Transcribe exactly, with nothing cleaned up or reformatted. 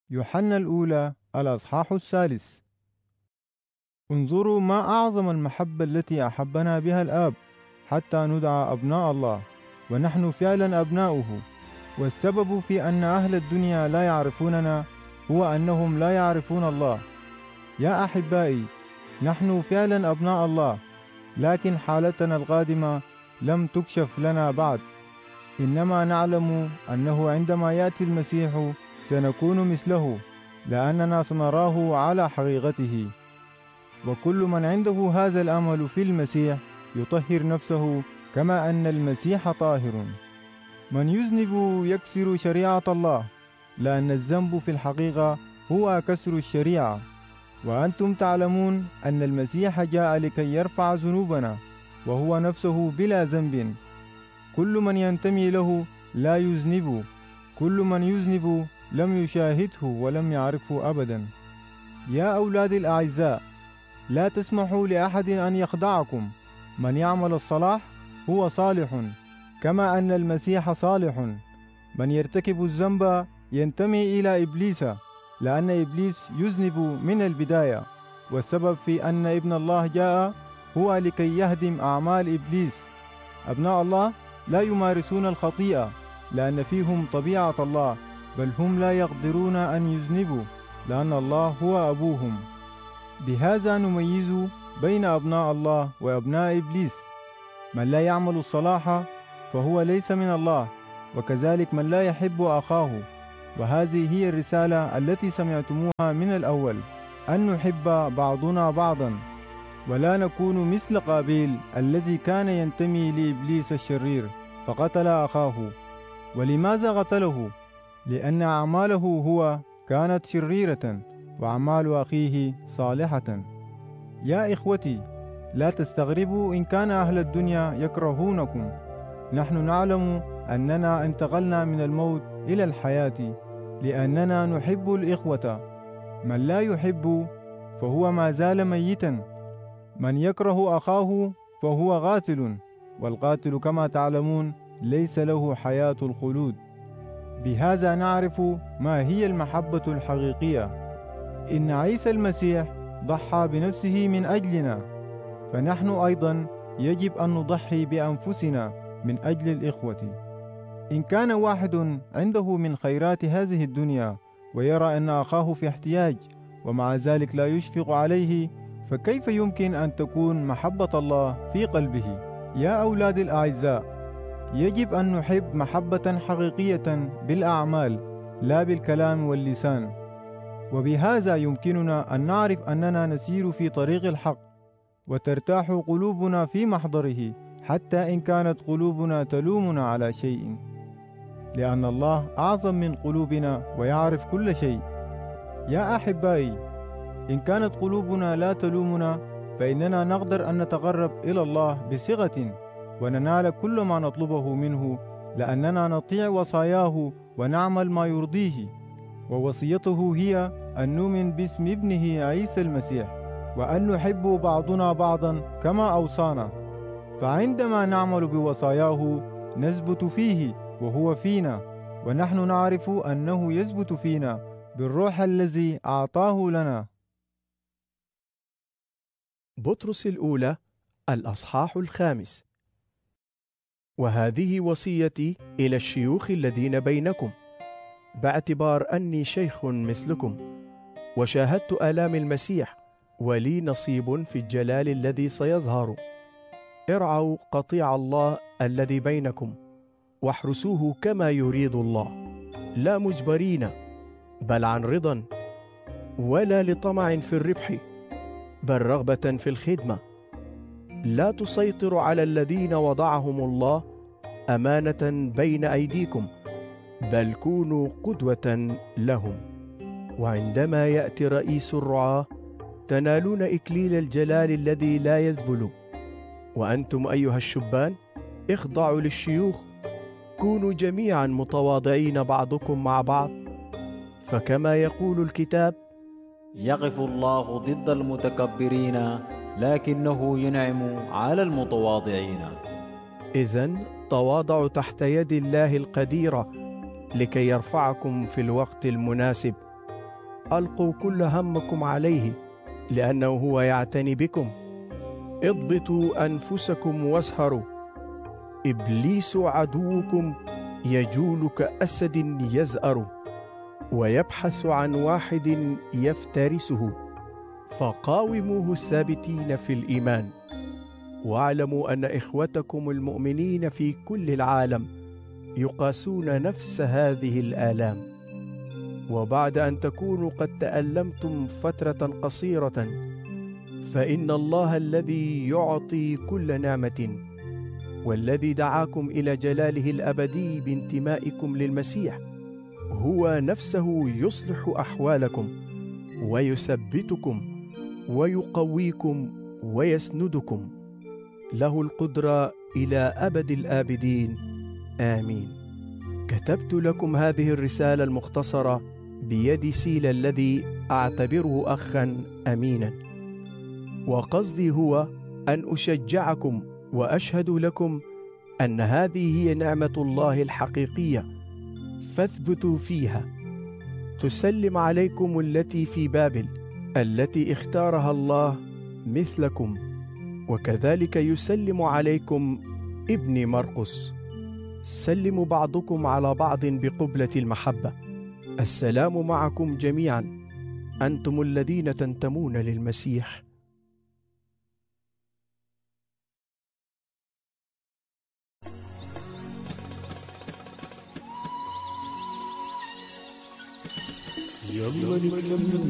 يوحنا الأولى الأصحاح الثالث. انظروا ما أعظم المحبة التي أحبنا بها الآب حتى ندعى أبناء الله، ونحن فعلا أبناؤه. والسبب في أن أهل الدنيا لا يعرفوننا هو أنهم لا يعرفون الله. يا أحبائي، نحن فعلا أبناء الله، لكن حالتنا القادمة لم تكشف لنا بعد. إنما نعلم أنه عندما يأتي المسيح سنكون مثله، لأننا سنراه على حقيقته. وكل من عنده هذا الأمل في المسيح يطهر نفسه كما أن المسيح طاهر. من يذنب يكسر شريعة الله، لأن الذنب في الحقيقة هو كسر الشريعة. وأنتم تعلمون أن المسيح جاء لكي يرفع ذنوبنا، وهو نفسه بلا ذنب. كل من ينتمي له لا يذنب، كل من يذنب لم يشاهده ولم يعرفه أبدا. يا أولادي الأعزاء، لا تسمحوا لأحد أن يخدعكم. من يعمل الصلاح هو صالح كما أن المسيح صالح. من يرتكب الذنب ينتمي إلى إبليس، لأن إبليس يذنب من البداية. والسبب في أن ابن الله جاء هو لكي يهدم أعمال إبليس. أبناء الله لا يمارسون الخطيئة لأن فيهم طبيعة الله، بل هم لا يقدرون أن يذنبوا لأن الله هو أبوهم. بهذا نميز بين أبناء الله وأبناء إبليس. من لا يعمل الصلاح فهو ليس من الله، وكذلك من لا يحب أخاه. وهذه هي الرسالة التي سمعتموها من الأول، أن نحب بعضنا بعضا، ولا نكون مثل قابيل الذي كان ينتمي لإبليس الشرير فقتل أخاه. ولماذا قتله؟ لأن أعماله هو كانت شريرة وأعمال أخيه صالحة. يا إخوتي، لا تستغربوا إن كان أهل الدنيا يكرهونكم. نحن نعلم أننا انتقلنا من الموت إلى الحياة لأننا نحب الإخوة. من لا يحب فهو ما زال ميتا. من يكره أخاه فهو قاتل، والقاتل كما تعلمون ليس له حياة الخلود. بهذا نعرف ما هي المحبة الحقيقية، إن عيسى المسيح ضحى بنفسه من أجلنا، فنحن أيضا يجب أن نضحي بأنفسنا من أجل الإخوة. إن كان واحد عنده من خيرات هذه الدنيا ويرى أن أخاه في احتياج ومع ذلك لا يشفق عليه، فكيف يمكن أن تكون محبة الله في قلبه؟ يا أولاد الأعزاء، يجب أن نحب محبة حقيقية بالأعمال لا بالكلام واللسان. وبهذا يمكننا أن نعرف أننا نسير في طريق الحق، وترتاح قلوبنا في محضره حتى إن كانت قلوبنا تلومنا على شيء، لأن الله أعظم من قلوبنا ويعرف كل شيء. يا أحبائي، إن كانت قلوبنا لا تلومنا فإننا نقدر أن نتقرب إلى الله بثقة وننال كل ما نطلبه منه، لأننا نطيع وصاياه ونعمل ما يرضيه. ووصيته هي أن نؤمن باسم ابنه عيسى المسيح، وأن نحب بعضنا بعضا كما أوصانا. فعندما نعمل بوصاياه نثبت فيه وهو فينا، ونحن نعرف أنه يثبت فينا بالروح الذي أعطاه لنا. بطرس الأولى الأصحاح الخامس. وهذه وصيتي إلى الشيوخ الذين بينكم، باعتبار أني شيخ مثلكم، وشاهدت آلام المسيح، ولي نصيب في الجلال الذي سيظهر. ارعوا قطيع الله الذي بينكم، واحرسوه كما يريد الله، لا مجبرين بل عن رضا، ولا لطمع في الربح بل رغبة في الخدمة. لا تسيطروا على الذين وضعهم الله أمانة بين أيديكم، بل كونوا قدوة لهم. وعندما يأتي رئيس الرعاة تنالون إكليل الجلال الذي لا يذبل. وأنتم أيها الشبان اخضعوا للشيوخ، كونوا جميعا متواضعين بعضكم مع بعض، فكما يقول الكتاب: يقف الله ضد المتكبرين لكنه ينعم على المتواضعين. إذن تواضعوا تحت يد الله القديرة لكي يرفعكم في الوقت المناسب، ألقوا كل همكم عليه لأنه هو يعتني بكم. اضبطوا أنفسكم واسهروا، إبليس عدوكم يجول كأسد يزأر، ويبحث عن واحد يفترسه، فقاوموه الثابتين في الإيمان. واعلموا أن إخوتكم المؤمنين في كل العالم يقاسون نفس هذه الآلام. وبعد أن تكونوا قد تألمتم فترة قصيرة، فإن الله الذي يعطي كل نعمة والذي دعاكم إلى جلاله الأبدي بانتمائكم للمسيح هو نفسه يصلح أحوالكم ويثبتكم ويقويكم ويسندكم. له القدرة إلى أبد الآبدين، آمين. كتبت لكم هذه الرسالة المختصرة بيد سيلا الذي أعتبره أخا أمينا، وقصدي هو أن أشجعكم وأشهد لكم أن هذه هي نعمة الله الحقيقية، فاثبتوا فيها. تسلم عليكم التي في بابل التي اختارها الله مثلكم، وكذلك يسلم عليكم ابني مرقس. سلموا بعضكم على بعض بقبلة المحبة. السلام معكم جميعا، أنتم الذين تنتمون للمسيح. يلا نتلم